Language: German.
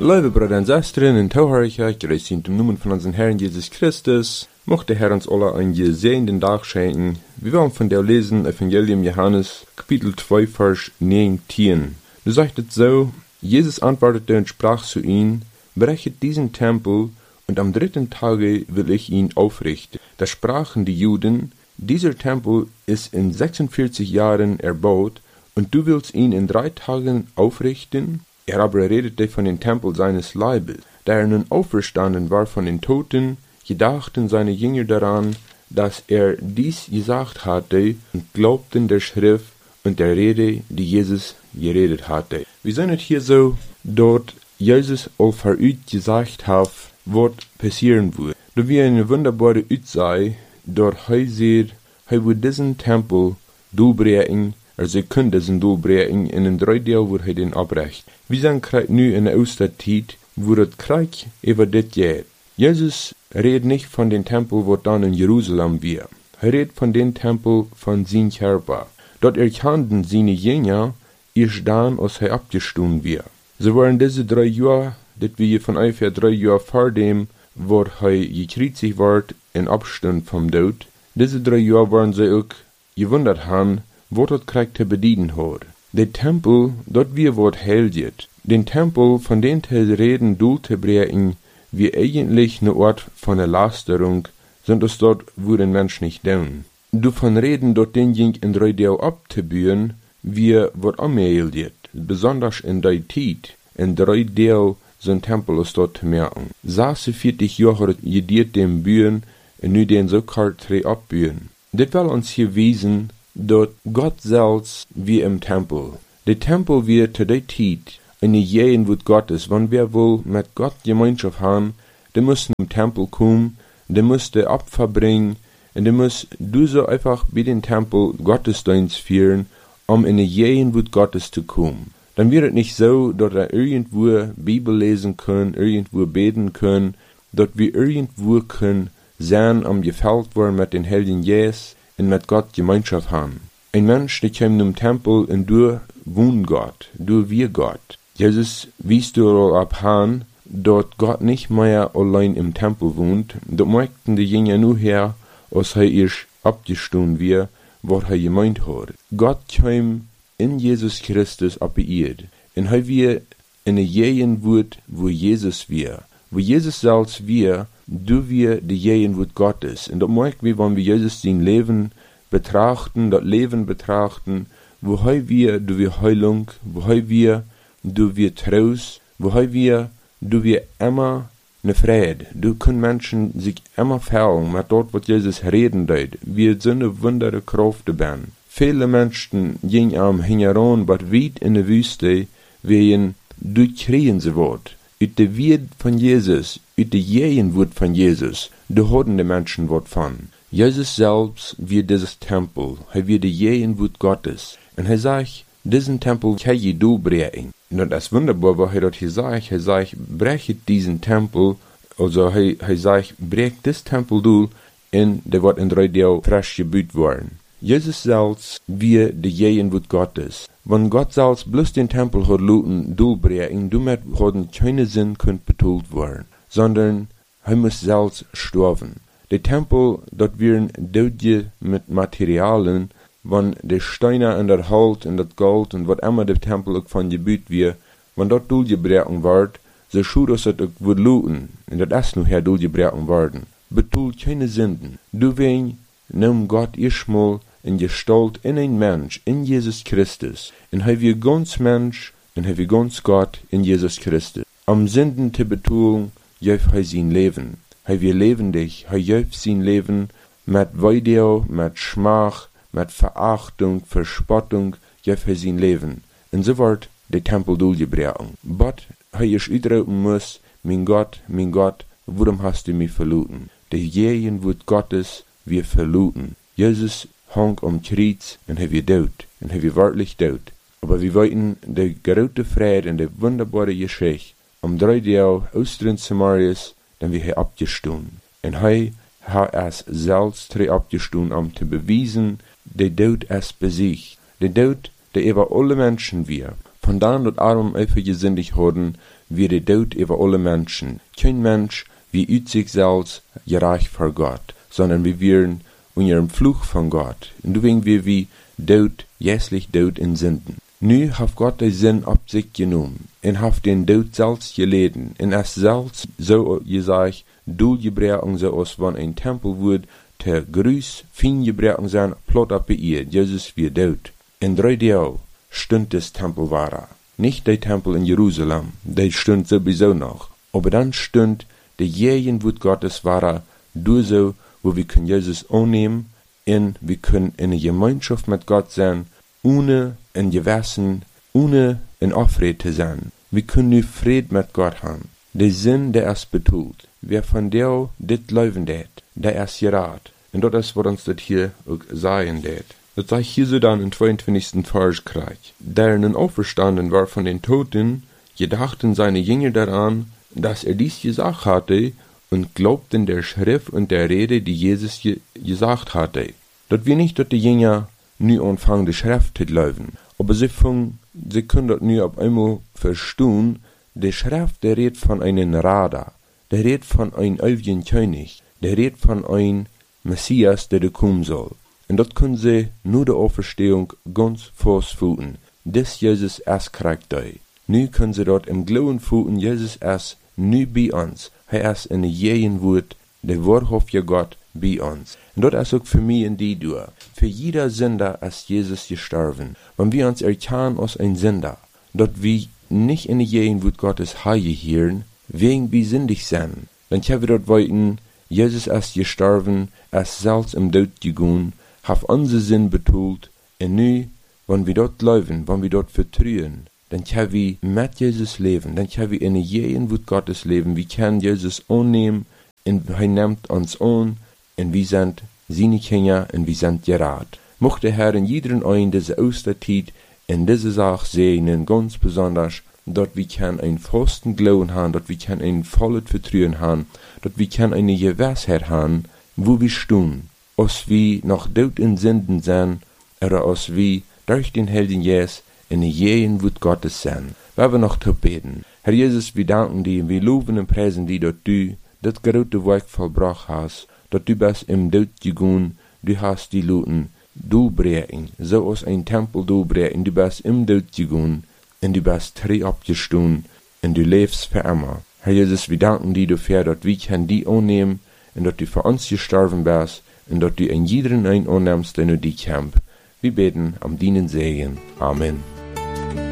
Liebe Brüder und Schwestern, in Tauhörigkeit, gerecht sind im Namen von unserem Herrn Jesus Christus, mochte Herr uns alle einen gesegneten Tag schenken. Wir wollen von der lesen, Evangelium Johannes, Kapitel 2, Vers 19. Du sagt es so, Jesus antwortete und sprach zu ihnen, brechet diesen Tempel, und am dritten Tage will ich ihn aufrichten. Da sprachen die Juden, dieser Tempel ist in 46 Jahren erbaut, und du willst ihn in 3 Tagen aufrichten? Er aber redete von dem Tempel seines Leibes. Da er nun auferstanden war von den Toten, gedachten seine Jünger daran, dass er dies gesagt hatte, und glaubten der Schrift und der Rede, die Jesus geredet hatte. Wir sehen es hier so, dort Jesus al verüt gesagt hat, was passieren wird. Da wir eine wunderbare Utsei, dort heißt wird diesen Tempel durchbringen, also er kann diesen durchbringen in den 3 Tagen, wo er den abrecht. Wir sind gerade nu in der Osterzeit, wo das Krieg über das geht. Jesus redet nicht von dem Tempel, wo dann in Jerusalem wird. Er redet von dem Tempel von seinem Körper. Dort erkannten seine Jünger, erst dann, als er abgestoßen wird. So waren diese 3 Jahre, das wir von ungefähr 3 Jahren vor dem, wo er gekreuzigt wird, in Abstand vom Tod. Diese 3 Jahre waren sie auch gewundert haben, wo das Krieg zu bedienen hat. Der Tempel, dort wir wird heiligt. Den Tempel, von dem zu reden, zu bringen, wie eigentlich eine Ort von der Lasterung, sind es dort, wo den Mensch nicht tun. Du von reden, dort den Jink in 3 Tagen abzubühen, wie wird angehielt. Besonders in der Zeit, in 3 Tagen, so ein Tempel ist dort zu merken. 46 Jahre jediert dem Bühen, und nu den so kalt abbühen. Das will uns hier wiesen, dort Gott selbst wie im Tempel. Der Tempel wird zu der Zeit eine Gegenwart Gottes. Wenn wir wohl mit Gott Gemeinschaft haben, der muss im Tempel kommen, der muss der Opfer bringen, und der muss du so einfach bei den Tempel Gottesdienst führen, um in die Gegenwart Gottes zu kommen. Dann wird es nicht so, dass wir irgendwo Bibel lesen können, irgendwo beten können, dass wir irgendwo können sein, gefällt worden mit den Heiligen Jesus, und mit Gott Gemeinschaft haben. Ein Mensch, der kommt im Tempel und du wohnt Gott, du wir Gott. Jesus wies du ab han, dort Gott nicht mehr allein im Tempel wohnt, dort möchten die Jünger nur her, als er erst abgestoßen wird, was er gemeint hat. Gott kam in Jesus Christus ab die Erde, und er wir in der Gegenwart, wo Jesus wir. Wo Jesus selbst wir, du wir die Gegenwart Gottes. Und das möchten wir, wenn wir Jesus sein Leben betrachten, das Leben betrachten, wo wir, du wir Heilung, wo wir, du wir Trost, wo wir, du wir immer ne Friede. Du können Menschen sich immer fällen, mit dort, was Jesus reden deit. Wir sind eine wundere Kraft dabei. Viele Menschen gingen am Hingeran, was weit in der Wüste, wegen du kriegen sie Wort. Uit de Wort von Jesus, uit de Gegenwart von Jesus, da hatten die Menschen Wort von. Jesus selbst wird dieses Tempel, er wird die Gegenwart Gottes. Und er sagt, diesen Tempel kann ich durchbrechen. Und das ist wunderbar, was er dort hier sagt. Er sagt, brechet diesen Tempel, also er sagt, brecht das Tempel durch, und der wird in 3 Tagen frisch gebaut worden. Jesus selbst wird die Gegenwart Gottes. Wenn Gott selbst bloß den Tempel hat luten durchbrechen, damit hat keine Sinn könnt betont werden, sondern er muss selbst sterben. Der Tempel, dort werden Dödje mit Materialien, wenn die Steine und das Holz und das Gold und was immer der Tempel auch von gebaut wird, wenn dort durchgebrochen wird, so schur es auch wird luten, und das ist noch her durchgebrochen worden. Betont keine Sünden. Du wen, nimm Gott erstmal in Gestalt in ein Mensch, in Jesus Christus. Und er wird ganz Mensch, und er wird ganz Gott in Jesus Christus. Am Sünden zu betonen, jöf er sein Leben. Er wird lebendig, er jöf sein Leben mit Weideo, mit Schmach, mit Verachtung, Verspottung, jöf er sein Leben. Und so wird der Tempel durchgebrochen. But er ist ausdrücken muss, mein Gott, warum hast du mich verloren? Der Gegenwart Gottes wird verloren. Jesus hang am Kreuz, und er wird tot, und er wird wirklich tot. Aber wir wollten der große Friede und der wunderbare Geschichte am 3 Tagen Ostern Samarias, dann wird er abgestoßen. Und er hat es selbst abgestoßen, um zu beweisen, der Tod ist besiegt. Der Tod, der über alle Menschen wir. Von dann dat Arum einfach gesindig worden, wie der Tod über alle Menschen. Kein Mensch wie ut sich selbst gerecht vor Gott, sondern wir wären unter dem Fluch von Gott. Und deswegen wir wie Tod, jässlich Tod in Sünden. Nu hat Gott den Sinn auf sich genommen, und hat den Tod selbst geleden, und es selbst so gesagt, du gebräuchen so aus, wenn ein Tempel wird, der Grüß, fin gebräuchen sein, plot ab bei ihr, Jesus wie Tod. In 3 Tagen stund das Tempel wahrer. Nicht der Tempel in Jerusalem, der stund sowieso noch, aber dann stund der jähen Wut Gottes wahrer, du so, wo wir können Jesus annehmen, und wir können in eine Gemeinschaft mit Gott sein, ohne ein Gewissen, ohne ein Aufred zu sein. Wir können nur Frieden mit Gott haben. Der Sinn, der es betont, wer von der dit leuven det, der es gerat. Und das ist, was uns das hier auch sagen det. Das sagt hier so dann im 22. Vers kriegt. Der nun auferstanden war von den Toten, gedachten seine Jünger daran, dass dies gesagt hatte, und glaubten der Schrift und der Rede, die Jesus gesagt hatte. Dort wir nicht, dass die Jünger nu anfangen, die Schrift zu glauben, aber sie können dort nu auf einmal verstehen, die Schrift, der redet von einem Radar, der redet von einem ewigen König, der redet von einem Messias, der kommen soll. Und dort können sie nur der Auferstehung ganz festfühlen. Das Jesus erst kriegt euch. Nu können sie dort im Glauben fühlen, Jesus erst nu bei uns. Er ist in jeden Wort, der wahrhaftige Gott bei uns. Und das ist auch für mich und die durch. Für jeder Sünder ist Jesus gestorben. Wenn wir uns erkennen als ein Sünder, dort wir nicht in jeden Wort Gottes heilig hören, wegen wir sündig sind, dann können wir dort weiten, Jesus ist gestorben, ist selbst im Tod gegangen, hat unsere Sinn betont, und nu, wenn wir dort leben, wenn wir dort vertrauen, dann können wir mit Jesus leben, dann können wir in jedem Wort Gottes leben, wir können Jesus annehmen, und er nimmt uns an, und wir sind seine Kinder, und wir sind gerat. Mochte der Herr in jedem einen diese Osterzeit in diese Sache segnen, ganz besonders, dort wir können einen festen Glauben haben, dort wir können ein volles Vertrauen haben, dort wir können eine Gewissheit haben, wo wir stehen, als wir noch tot in Sünden sind, oder als wir durch den Heiligen Jesus in jedem Wort Gottes sind. Wir haben noch zu beten. Herr Jesus, wir danken dir, wir loben und preisen dir, dass du das große Werk vollbracht hast, dass du bist im Tod gegangen, du hast die Leute durchbrechen, so aus ein Tempel durchbrechen, du bist im Tod gegangen, und du bist drei abgestanden, und du lebst für immer. Herr Jesus, wir danken dir dafür, dass wir können die annehmen, und dass du für uns gestorben bist, und dass du in jedem einen annimmst, der nur die kämpft. Wir beten am deinen Segen. Amen.